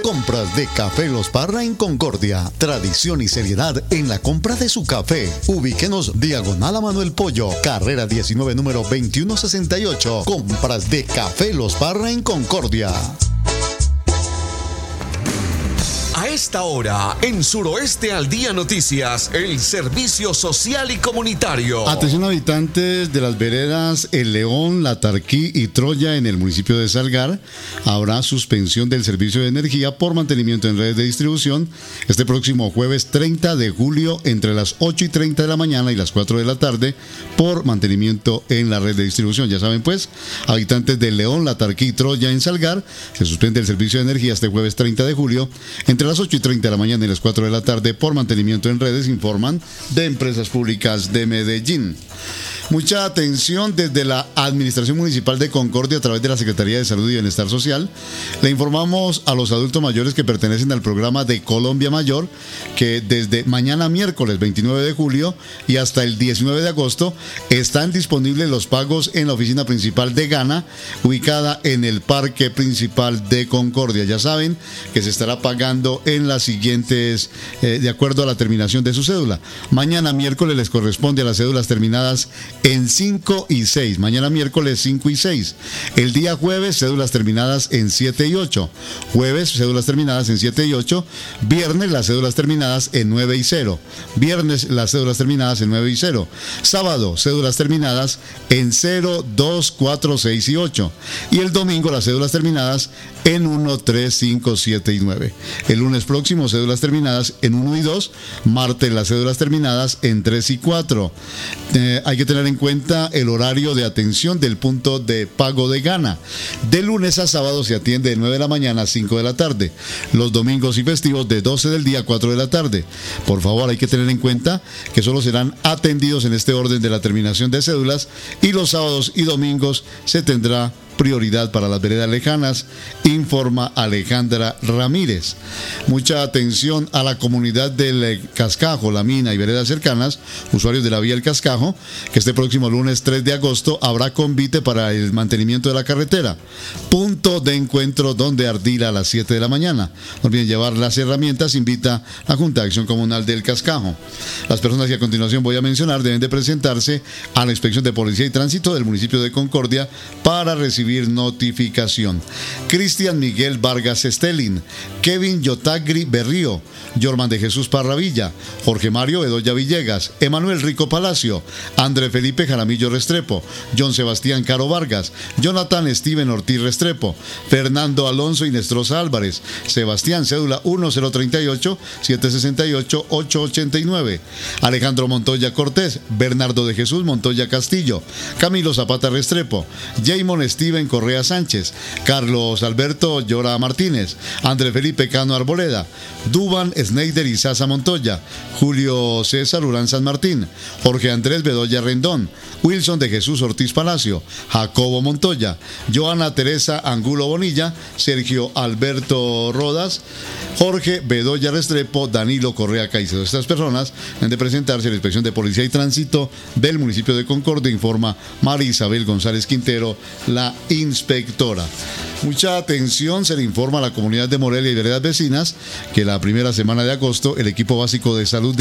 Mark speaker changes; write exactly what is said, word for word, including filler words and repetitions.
Speaker 1: Compras de Café Los Parra en Concordia. Tradición y seriedad en la compra de su café. Ubíquenos diagonal a Manuel Pollo, carrera diecinueve, número veintiuno sesenta y ocho. Compras de Café Los Parra en Concordia.
Speaker 2: A esta hora, en Suroeste al Día Noticias, el servicio social y comunitario.
Speaker 3: Atención, habitantes de las veredas El León, La Tarquí y Troya en el municipio de Salgar. Habrá suspensión del servicio de energía por mantenimiento en redes de distribución este próximo jueves treinta de julio entre las ocho y treinta de la mañana y las cuatro de la tarde por mantenimiento en la red de distribución. Ya saben pues, habitantes de León, La Tarquí y Troya en Salgar, se suspende el servicio de energía este jueves treinta de julio entre las ocho y treinta de la mañana y las cuatro de la tarde por mantenimiento en redes, informan de Empresas Públicas de Medellín. Mucha atención desde la Administración Municipal de Concordia a través de la Secretaría de Salud y Bienestar Social. Le informamos a los adultos mayores que pertenecen al programa de Colombia Mayor que desde mañana miércoles veintinueve de julio y hasta el diecinueve de agosto están disponibles los pagos en la oficina principal de Gana, ubicada en el Parque Principal de Concordia. Ya saben que se estará pagando en las siguientes, eh, de acuerdo a la terminación de su cédula. Mañana miércoles les corresponde a las cédulas terminadas en cinco y seis, mañana miércoles cinco y seis. El día jueves, cédulas terminadas en siete y ocho. Jueves, cédulas terminadas en siete y ocho. Viernes, las cédulas terminadas en nueve y cero. Viernes, las cédulas terminadas en nueve y cero. Sábado, cédulas terminadas en cero, dos, cuatro, seis y ocho. Y el domingo, las cédulas terminadas en uno, tres, cinco, siete y nueve. El lunes próximo, cédulas terminadas en uno y dos. Martes, las cédulas terminadas en tres y cuatro. Eh, hay que tener en cuenta el horario de atención del punto de pago de Gana. De lunes a sábado se atiende de nueve de la mañana a cinco de la tarde. Los domingos y festivos de doce del día a cuatro de la tarde. Por favor, hay que tener en cuenta que solo serán atendidos en este orden de la terminación de cédulas y los sábados y domingos se tendrá prioridad para las veredas lejanas, informa Alejandra Ramírez. Mucha atención a la comunidad del Cascajo, La Mina y veredas cercanas, usuarios de la vía El Cascajo, que este próximo lunes tres de agosto habrá convite para el mantenimiento de la carretera. Punto de encuentro donde ardila a las siete de la mañana. No olviden llevar las herramientas, invita la Junta de Acción Comunal del Cascajo. Las personas que a continuación voy a mencionar deben de presentarse a la Inspección de Policía y Tránsito del municipio de Concordia para recibir notificación. Cristian Miguel Vargas Estelín, Kevin Yotagri Berrío, Yorman de Jesús Parravilla, Jorge Mario Bedoya Villegas, Emanuel Rico Palacio, André Felipe Jaramillo Restrepo, John Sebastián Caro Vargas, Jonathan Steven Ortiz Restrepo, Fernando Alonso Inestrosa Álvarez, Sebastián cédula uno cero tres ocho, siete seis ocho, ocho ocho nueve, Alejandro Montoya Cortés, Bernardo de Jesús Montoya Castillo, Camilo Zapata Restrepo, Jaymon Steven Correa Sánchez, Carlos Alberto Llora Martínez, André Felipe Cano Arboleda, Duban Sneider y Sasa Montoya, Julio César Urán San Martín, Jorge Andrés Bedoya Rendón, Wilson de Jesús Ortiz Palacio, Jacobo Montoya, Joana Teresa Angulo Bonilla, Sergio Alberto Rodas, Jorge Bedoya Restrepo, Danilo Correa Caicedo. Estas personas han de presentarse a la Inspección de Policía y Tránsito del municipio de Concordia, informa María Isabel González Quintero, la inspectora. Mucha atención, se le informa a la comunidad de Morelia y veredas vecinas que la primera semana de agosto el equipo básico de salud